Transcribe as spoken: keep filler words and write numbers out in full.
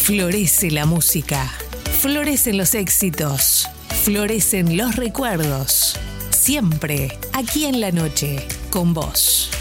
Florece la música, florecen los éxitos, florecen los recuerdos. Siempre aquí en la noche, con vos.